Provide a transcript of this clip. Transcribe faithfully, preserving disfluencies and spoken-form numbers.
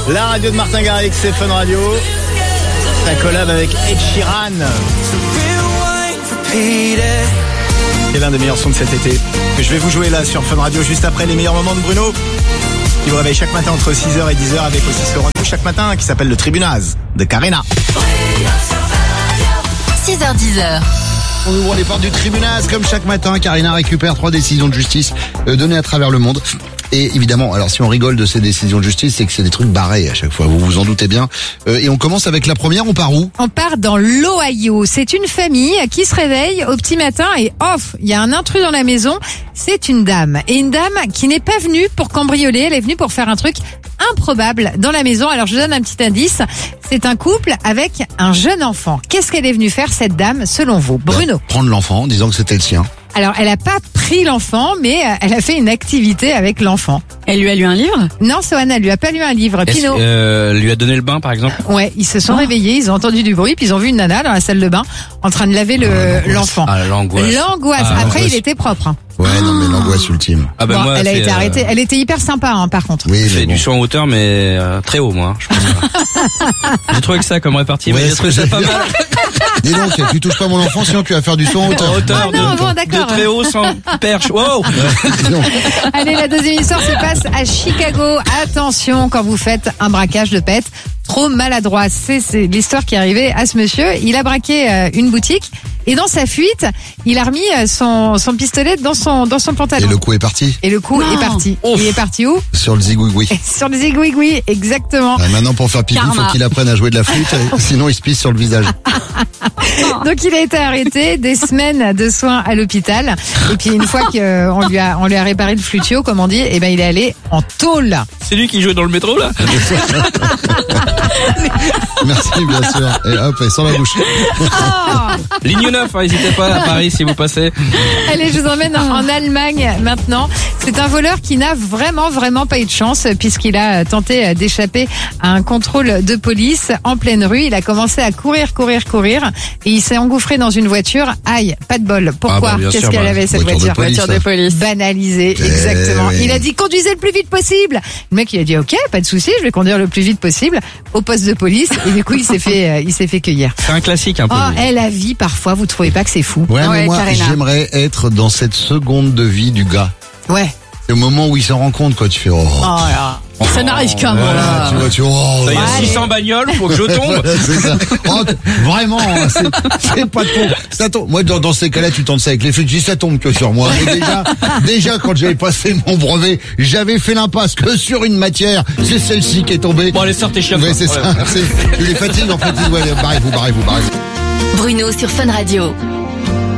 La radio de Martin Garrix, c'est Fun Radio. Ça collab avec Ed Sheeran. C'est l'un des meilleurs sons de cet été que je vais vous jouer là sur Fun Radio juste après les meilleurs moments de Bruno, qui vous réveille chaque matin entre six heures et dix heures avec aussi ce rendez-vous chaque matin qui s'appelle le Tribunaz de Karina. six heures dix heures. On ouvre les portes du Tribunaz comme chaque matin. Karina récupère trois décisions de justice euh, données à travers le monde. Et évidemment, alors si on rigole de ces décisions de justice, c'est que c'est des trucs barrés à chaque fois, vous vous en doutez bien. Euh, et on commence avec la première, on part où ? On part dans l'Ohio. C'est une famille qui se réveille au petit matin et off, il y a un intrus dans la maison. C'est une dame. Et une dame qui n'est pas venue pour cambrioler, elle est venue pour faire un truc improbable dans la maison. Alors je donne un petit indice. C'est un couple avec un jeune enfant. Qu'est-ce qu'elle est venue faire cette dame selon vous, Bruno ? Bah, prendre l'enfant en disant que c'était le sien. Alors, elle a pas pris l'enfant, mais elle a fait une activité avec l'enfant. Elle lui a lu un livre ? Non, Sohana, elle lui a pas lu un livre. Est-ce Pino. euh, lui a donné le bain, par exemple ? Ouais, ils se sont Oh. réveillés, ils ont entendu du bruit, puis ils ont vu une nana dans la salle de bain en train de laver le Ah, l'angoisse. l'enfant. Ah, l'angoisse. L'angoisse. Ah, Après, l'angoisse. il était propre. Hein. Ouais, non mais l'angoisse ultime. Ah bah Bon, moi, elle a c'est, été euh, arrêtée. Elle était hyper sympa, hein, par contre. Oui, J'ai mais fait bon. du son en hauteur, mais euh, très haut, moi. Je pense. J'ai trouvé que ça comme répartie, Ouais, mais j'ai trouvé ça c'est pas bien. mal. Dis donc, tu touches pas mon enfant, sinon tu vas faire du son en En hauteur. hauteur, Ah non, de, bon, de d'accord. très haut, sans perche. Wow. Dis donc. Allez, la deuxième histoire se passe à Chicago. Attention quand vous faites un braquage de pète. Trop maladroit. C'est, c'est l'histoire qui est arrivée à ce monsieur. Il a braqué euh, une boutique et dans sa fuite, il a remis euh, son, son pistolet dans son, dans son Et pantalon. le coup est parti Et le coup Non. est parti. Ouf. Il est parti où ? sur le zigouigoui. Sur le zigouigoui, exactement. Ah, maintenant pour faire pipi, il faut Karma. qu'il apprenne à jouer de la flûte, sinon il se pisse sur le visage. Donc il a été arrêté, des semaines de soins à l'hôpital. Et puis une fois qu'on lui a, on lui a réparé le flutio, comme on dit, eh ben il est allé en tôle. C'est lui qui jouait dans le métro, là. Merci bien sûr. Et hop, et sans la bouche. Ligne neuf, hein, n'hésitez pas à Paris si vous passez. Allez, je vous emmène en, en Allemagne maintenant. C'est un voleur qui n'a vraiment, vraiment pas eu de chance puisqu'il a tenté d'échapper à un contrôle de police en pleine rue. Il a commencé à courir, courir, courir et il s'est engouffré dans une voiture. Aïe, pas de bol. Pourquoi ? Ah bah, bien Qu'est-ce sûr, qu'elle bah, avait cette voiture de voiture police. Voiture de police. Banalisé, Eh exactement. oui. Il a dit conduisez le plus vite possible. Le mec il a dit ok, pas de souci, je vais conduire le plus vite possible au poste de police et du coup il s'est fait, euh, il s'est fait cueillir. C'est un classique un peu. Oh, eh, la vie parfois, vous trouvez pas que c'est fou ? Ouais, mais Ouais, moi, Karina. j'aimerais être dans cette seconde de vie du gars. Ouais. C'est au moment où il s'en rend compte, quoi, tu fais, oh. Oh là. Ça n'arrive qu'à moi. Voilà, tu vois, tu oh, Il y a Allez. six cents bagnoles, faut que je tombe. Voilà, c'est ça. Oh, vraiment, hein, c'est, c'est pas de con. Ça tombe. Moi, dans, dans ces cas-là, tu tentes ça avec les flics, je dis, ça tombe que sur moi. Et déjà, déjà, quand j'avais passé mon brevet, j'avais fait l'impasse que sur une matière. C'est celle-ci qui est tombée. Bon, allez, sors tes chiens. Ouais, c'est ça. C'est, tu les fatigues, en fait, ils disent, ouais, barrez-vous, barrez-vous, barrez-vous. Bruno sur Fun Radio.